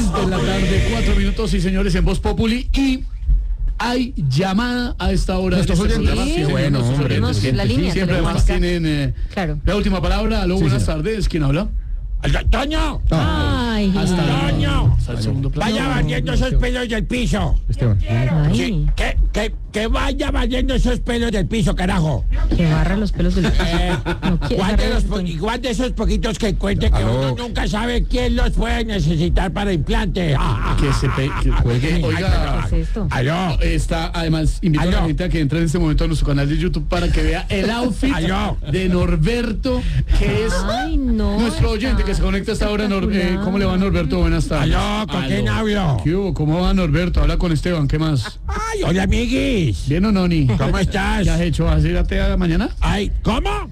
de la tarde, 4 minutos, sí, señores, en Voz Populi. Y hay llamada a esta hora. Nuestros oyentes. Sí, Bueno, hombre, la línea siempre además tienen la última palabra. Aló, buenas tardes. ¿Quién habla? ¡Toño! Ay, Hasta ¡Toño! Hasta el segundo plano. Vaya barriendo esos pelos del piso. Esteban. Sí, que vaya barriendo esos pelos del piso, carajo. que barra los pelos del Igual de esos poquitos que cuente que Aló. uno nunca sabe quién los puede necesitar para implante. Que se cuelgue. Oiga, ¿Qué es esto? Aló. está, además, invito a la Aló. gente a que entre en este momento a nuestro canal de YouTube para que vea el outfit Aló. de Norberto, que es Ay, no. nuestro oyente que se conecta hasta ahora. ¿Cómo le va, Norberto? Buenas tardes. Aló, ¿con quién hablo? ¿Qué hubo? ¿Cómo va, Norberto? Habla con Esteban, ¿qué más? Ay, hola, amiguis. ¿Bien o no, Ni? ¿Cómo estás? ¿Qué has hecho? ¿Vas a ir a TEA mañana? Ay, ¿cómo?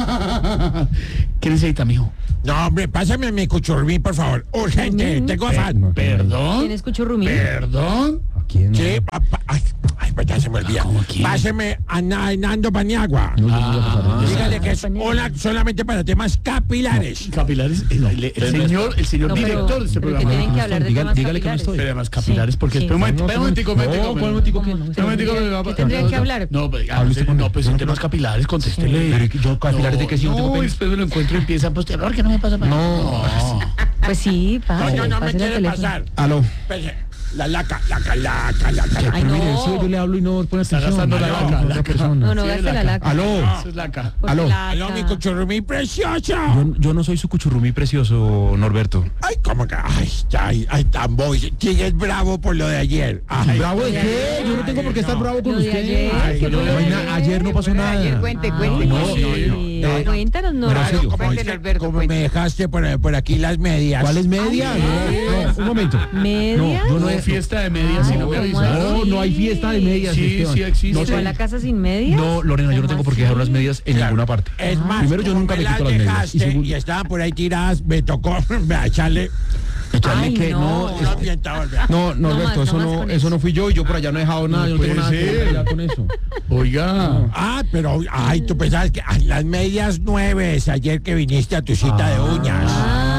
¿Qué necesita, mijo? No, hombre, pásame mi cuchurrumí, por favor. Urgente, tengo afán. ¿Perdón? ¿Quién escuchó Rumí? ¿Perdón? ¿A quién? Sí, ay, pues ya se me olvida. ¿Cómo quién? Páseme a Nando Paniagua. Dígale que es solamente para temas capilares. Capilares, el señor No, director de este pero que programa. tienen que hablar de temas dígale que no capilares. estoy. Pero además capilares, porque Sí. espera un momento, espera un momentico, ¿Cuál momentico que no? espera un momentico, ¿Qué tendría que hablar? No, Hable usted no, con pues él. en temas capilares, contéstele. Pero yo, capilares de que si no tengo No, pelo. después me lo encuentro y empiezan, pues, terror, que no me pasa para No. Pues sí, pase, No me pase el quiere teléfono. pasar. Aló. Espérese. La laca. Ay, Pero mire, no. en serio, yo le hablo y no pone Está atención. gastando la Aló, laca, otra laca. persona. No, no, Sí, gaste la laca. Aló. Eso es laca. Porque Aló. Aló, mi cuchurrumí precioso. Yo no soy su cuchurrumí precioso, Norberto. Ay, ¿cómo que? Ay, tan boy. ¿Quién bravo por lo de ayer? Ay, ¿Bravo de qué? Yo no tengo por qué estar bravo con Lo de usted. ayer, Ay, ¿qué no, fue lo de Ayer no pasó nada. Ayer cuente. No, Cuéntanos, no. Pero en serio, Cuente, Norberto, como cuente. me dejaste por aquí las medias. ¿Cuál es media? No, un momento. ¿Media? No, yo No no hay he fiesta de medias, si no me ¿cómo avisaron. No hay fiesta de medias. Sí, Esteban. sí existe. No ¿Llegó a sé. la casa sin medias? No, Lorena, yo no tengo por qué dejar las medias en ninguna parte. Es más, Primero, yo como nunca me las quito las medias. dejaste Y segundo, y estaban por ahí tiradas, me tocó echarle echarle Ay, que no. no. un ambientador. vea. No, Norberto, más, no más con eso no fui yo y yo por allá no he dejado nada, yo no tengo puede nada que ser. ver allá con eso. Oiga. Pero, tú pensabas que las medias 9 ayer que viniste a tu cita de uñas.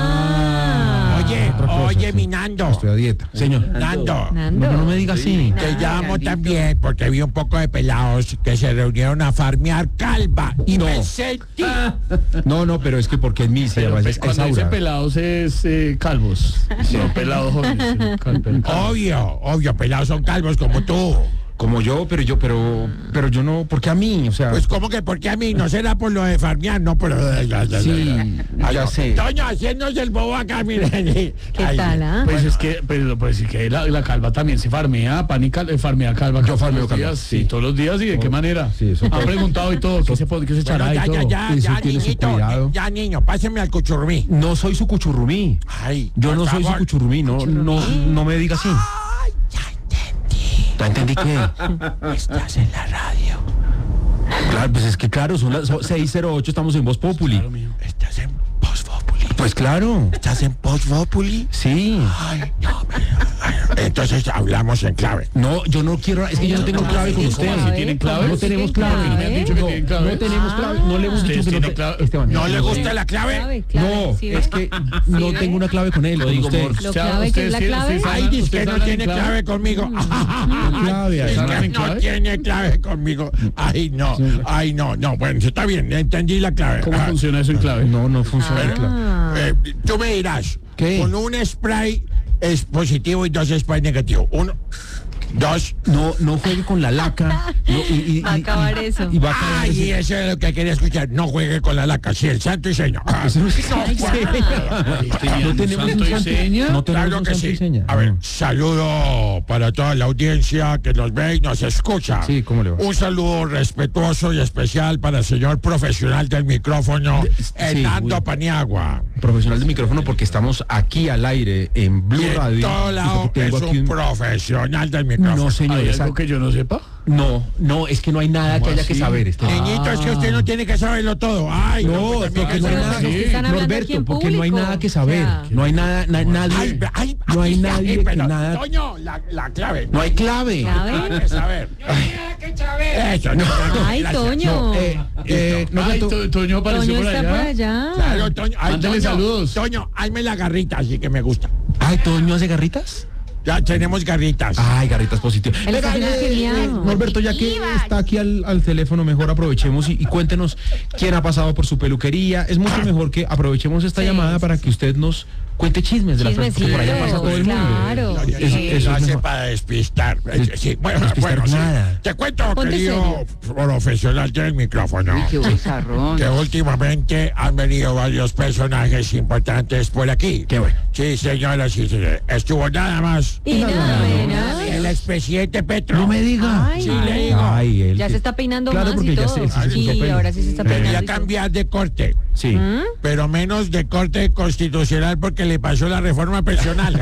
Otra cosa, Oye, sí. mi Nando. Estoy a dieta. Señor. Nando. Nando. No me diga así. Te llamo también porque vi un poco de pelados que se reunieron a farmear calva y No. me sentí. No, pero es que porque en mí se Pero llama pues, es cuando dicen aura. pelados es calvos. No, pelados jóvenes. Obvio, pelados son calvos como tú. Como yo, pero yo no, porque a mí, o sea, Pues como que porque a mí no será por lo de farmear, no por lo de... sí, ya sé. Toño, haciéndose el bobo acá, miren. ¿Qué tal, ah? Pues es que, pero pues es que la calva también se farmea, farmea calva. Yo farmeo todos los calva, días, sí. sí, todos los días y de qué manera. Sí, eso Han todo. preguntado y todo, qué se echará y todo. Eso tiene su cuidado. ya, niño, páseme al cuchurrumí. No soy su cuchurrumí. Ay, Yo por no soy su favor. cuchurrumí, no me diga así. Ay, ya entendí. ¿Ya entendí qué? Estás en la radio. Claro, pues es que claro, son las 6:08, estamos en Voz Populi. Claro, mijo. Estás en Post Populi. Pues claro. ¿Estás en Post Populi? Sí. Ay, no, entonces hablamos en clave. No, yo no quiero, es que yo no tengo clave con usted. ¿Cómo ¿Sí tienen clave? No tenemos clave. Me han dicho que tienen clave. No tenemos clave. No le hemos dicho ¿Ustedes que no tienen clave? Esteban. ¿No le gusta la clave? No, ¿sí es ve? que no tengo una clave con él, con usted. Lo clave que es la clave. Ay, dice que no tiene clave conmigo. Clave, Es ¿saben que en no clave? tiene clave conmigo. Ay, no. Bueno, está bien, entendí la clave. ¿Cómo funciona eso en clave? No funciona la clave. Tú me dirás, ¿Qué? con un spray es positivo y 2 sprays negativos. 1, 2. No juegue con la laca. Va a acabar eso. Y va a acabar Ay, ese- eso es lo que quería escuchar. No juegue con la laca. Sí, el santo y seña. Eso no es Ay, ya. No tenemos un santo y seña. No tenemos Claro un que santo y sí. seña. A ver, saludo para toda la audiencia que nos ve y nos escucha. Sí, ¿cómo le va? Un saludo respetuoso y especial para el señor profesional del micrófono, Hernando uy. Paniagua. Profesional de micrófono porque estamos aquí al aire en Blue Y en Radio. todo y lado porque es tengo aquí un profesional del micrófono. No, señor, ¿Hay esa- algo que yo no sepa? no, es que no hay nada que haya que así? saber. Niñito, es que usted no tiene que saberlo todo. Ay, No, pues también porque no hay eso- nada sí. que están hablando aquí Norberto, en porque no hay público. nada que saber. O sea, No hay nada, nadie. No hay nadie que pero, nada. Toño, la clave. No hay clave. ¿Clave? Nada que saber. Eso, no. Ay, gracias. Toño. Ay, Norberto, Toño apareció Toño por está por allá. allá. Claro, Toño. Ay, Mándale Toño, saludos. Toño, hazme la garrita, así que me gusta. Ay, ¿todo el mío hace garritas? Ya tenemos garritas. Ay, garritas positivas. Él está bien afiliado. Norberto, ya que está aquí al teléfono, mejor aprovechemos y cuéntenos quién ha pasado por su peluquería. Es mucho mejor que aprovechemos esta llamada para que usted nos cuente chismes de las personas, porque por allá pasa todo el mundo. Claro. Eso es hace mejor. para despistar. Sí, bueno, Despistar sí. nada. Te cuento, Ponte querido profesional del micrófono, Qué bozarrón. que últimamente han venido varios personajes importantes por aquí. Qué bueno. Sí, señoras y señores. Estuvo nada más Y nada menos. el expresidente Petro. No me diga. Ay, Sí, le digo. Ay, él ya que- se está peinando Claro, más porque y ya todo. se quitó Sí, pelo. ahora sí se está peinando. Quería y todo. cambiar de corte, Sí. pero menos de corte constitucional porque le pasó la reforma pensional.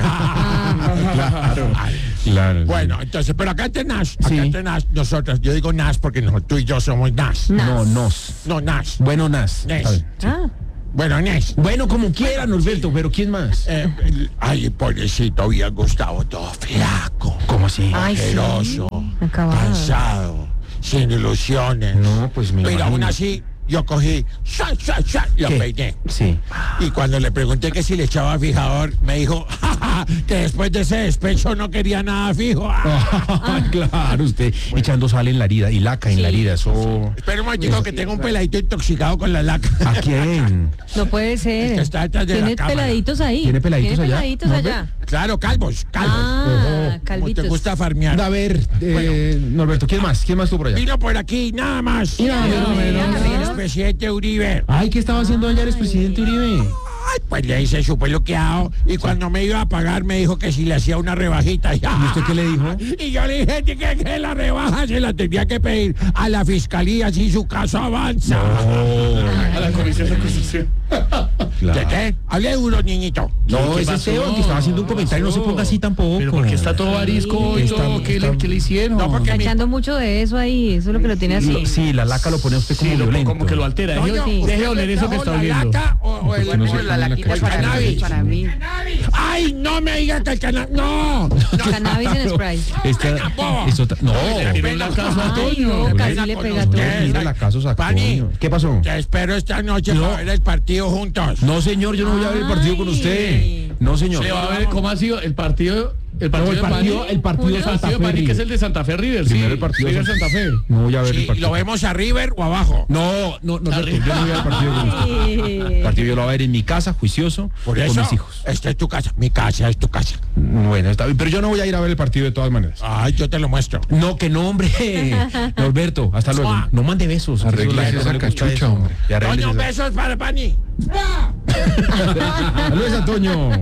Claro. Claro. Bueno, entonces, pero acá tenás, Sí. nosotros, yo digo NAS porque tú y yo somos NAS. No, nos. No, NAS. Bueno, Nas. Nes. Está bien. Ah, Bueno, NES. Bueno, como quiera, Norberto, pero ¿quién más? Ay, pobrecito, bien Gustavo, todo flaco, ¿Cómo así? ay, sí. asqueroso, Acabado. cansado, sin ilusiones. No, pues me Pero imagino. aún así, yo cogí, lo ¿Qué? peiné. Sí. Y cuando le pregunté que si le echaba fijador, me dijo, que después de ese despecho no quería nada fijo. Claro, usted echando sal en la herida y laca en la herida, eso... Espera un momentico que tengo un peladito intoxicado con la laca. ¿A quién? No puede ser. que está detrás de la Tiene cámara. peladitos ahí. ¿Tiene peladitos allá? peladitos ¿No allá. Claro, calvos. Ah, Como calvitos. te gusta farmear. A ver, Norberto, ¿quién más? ¿Quién más tú por allá? Vino por aquí, nada más. El expresidente Uribe. Ay, ¿qué estaba haciendo allá el expresidente Uribe? Ay, pues le hice su peluqueado y cuando me iba a pagar me dijo que si le hacía una rebajita. ¿Y usted qué le dijo? Y yo le dije que la rebaja se la tenía que pedir a la fiscalía si su caso avanza. A la Comisión de Constitución. ¿De qué? Hable duro, niñito. No, ¿Qué ese pasó? Esteban que estaba haciendo un comentario, no se ponga así tampoco. Pero porque está todo arisco y Está- todo, ¿qué le hicieron? No, porque Está echando mucho de eso ahí. Eso es lo que lo tiene así. Sí, la laca lo pone a usted como Sí, violento. como que lo altera. Doño, Deje ¿usted de oler me eso que trajo está la oliendo. laca o el, no se Pero la pone la laquita es el cannabis? para mí. Ay, no me digan que el cannabis. No. Cannabis en spray. No, Tiró la casa a Ay, Toño. no, casi le pega a todo. mira la casa sacó. Pani. ¿Qué pasó? Te espero esta noche para ver el partido juntos. No, señor, yo no voy a ver el partido con usted. No, señor. Le va a ver cómo ha sido el partido. El No, partido el de Pani. partido El partido de Santa Fe, Pani, que es River. el de Santa Fe River. Primero Sí, el partido River Santa- Santa Fe. No voy a ver el Sí, partido. ¿lo vemos a River o abajo? No, Norberto, yo no voy al partido con usted. El partido yo lo voy a ver en mi casa, juicioso, Por con eso, mis hijos. esta es tu casa. Mi casa es tu casa. Bueno, está bien, pero yo no voy a ir a ver el partido de todas maneras. Ay, yo te lo muestro. No, que no, hombre. Norberto, hasta luego. Mua. No mande besos. Arréglese La gente esa no le gusta cachucha, eso. hombre. Y arréglese Toño, esa- besos para Pani. Saludos, Antonio.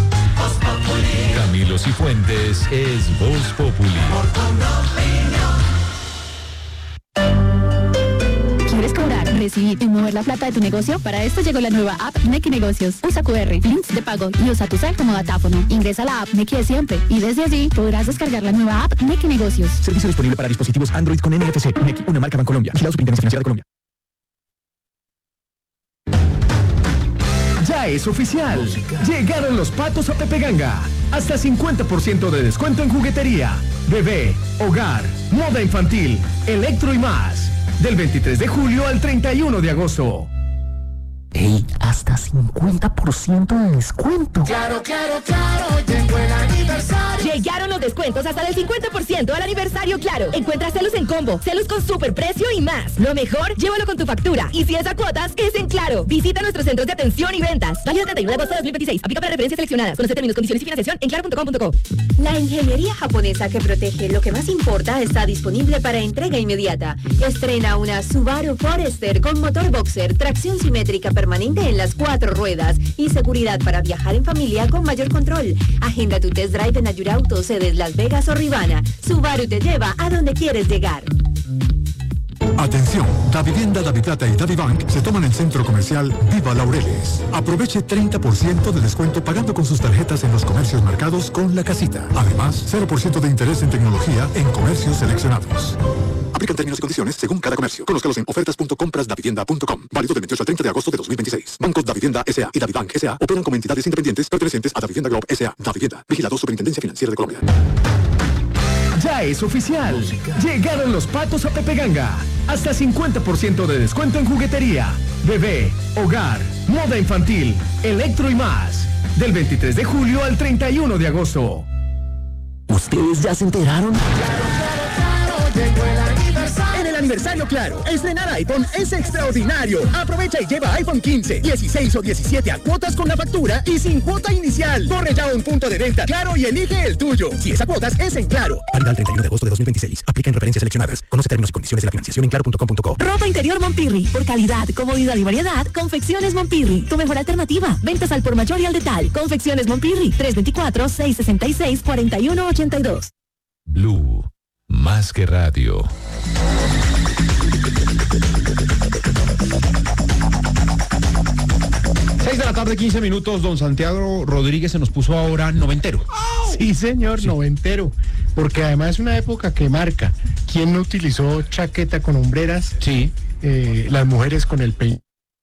Camilo Cifuentes es Voz Populi. ¿Quieres cobrar, recibir y mover la plata de tu negocio? Para esto llegó la nueva app Nequi Negocios. Usa QR, links de pago y usa tu cel como datáfono. Ingresa a la app Nequi de siempre y desde allí podrás descargar la nueva app Nequi Negocios. Servicio disponible para dispositivos Android con NFC. Nequi, una marca Bancolombia. Vigilado Superintendencia Financiera de Colombia. Ya es oficial. Llegaron los patos a Pepe Ganga. Hasta 50% de descuento en juguetería, bebé, hogar, moda infantil, electro y más. Del 23 de julio al 31 de agosto. ¡Ey! Hasta 50% de descuento. Claro, llegó el aniversario. Llegaron los descuentos hasta del 50% al aniversario Claro. Encuentra celos en combo, celos con superprecio y más. Lo mejor, llévalo con tu factura. Y si es a cuotas, es en Claro. Visita nuestros centros de atención y ventas. Válido 31 de agosto de 2026. Aplica para referencias seleccionadas. Conoce términos, condiciones y financiación en claro.com.co. La ingeniería japonesa que protege lo que más importa está disponible para entrega inmediata. Estrena una Subaru Forester con motor boxer, tracción simétrica permanente en las 4 ruedas y seguridad para viajar en familia con mayor control. Agenda tu test drive en Ayurauto, sedes Las Vegas o Rivana. Subaru te lleva a donde quieres llegar. Atención, Davivienda, Daviplata y Davibank se toman el centro comercial Viva Laureles. Aproveche 30% de descuento pagando con sus tarjetas en los comercios marcados con La Casita. Además, 0% de interés en tecnología en comercios seleccionados. Aplican términos y condiciones según cada comercio. Conózcalos en ofertas.comprasdavivienda.com. Válido del 28 al 30 de agosto de 2026. Bancos Davivienda S.A. y Davibank S.A. operan como entidades independientes pertenecientes a Davivienda Group S.A. Davivienda. Vigilado Superintendencia Financiera de Colombia. Ya es oficial. Llegaron los patos a Pepe Ganga. Hasta 50% de descuento en juguetería, bebé, hogar, moda infantil, electro y más. del 23 de julio al 31 de agosto. ¿Ustedes ya se enteraron? Llegó el aniversario. En el aniversario Claro, estrenar iPhone es extraordinario. Aprovecha y lleva iPhone 15, 16 o 17 a cuotas con la factura y sin cuota inicial. Corre ya a un punto de venta Claro y elige el tuyo. Si es a cuotas, es en Claro. Válido al 31 de agosto de 2026. Aplica en referencias seleccionadas. Conoce términos y condiciones de la financiación en claro.com.co. Ropa interior Monpirri. Por calidad, comodidad y variedad, Confecciones Monpirri. Tu mejor alternativa. Ventas al por mayor y al detal. Confecciones Monpirri. 324-666-4182. Blue, más que radio. Seis de la tarde, 15 minutos. Don Santiago Rodríguez se nos puso ahora noventero. Sí, señor, noventero. Porque además es una época que marca. ¿Quién no utilizó chaqueta con hombreras? Sí. Las mujeres con el peine.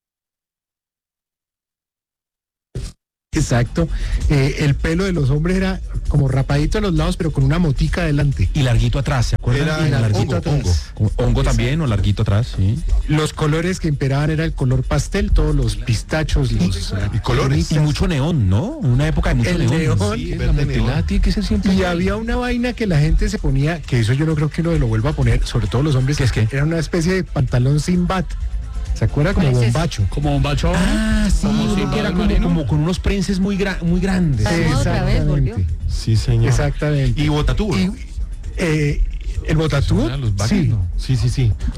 Exacto. El pelo de los hombres era como rapadito a los lados, pero con una motica adelante. Y larguito atrás, ¿se acuerdan? Era larguito atrás. Hongo también, o larguito atrás, sí. Los colores que imperaban era el color pastel, todos los pistachos, los colores. Y mucho neón, ¿no? Una época de mucho el neón. Sí, La motilada tiene que ser siempre. Y había una vaina que la gente se ponía, que eso yo no creo que uno lo vuelva a poner, sobre todo los hombres, que era una especie de pantalón sin bat. ¿Se acuerda? Como bombacho. Como bombacho. Ah, sí, que era como con unos prenses muy grandes. Exactamente. Sí, señor. Exactamente. Y botatú. El botatú. Sí.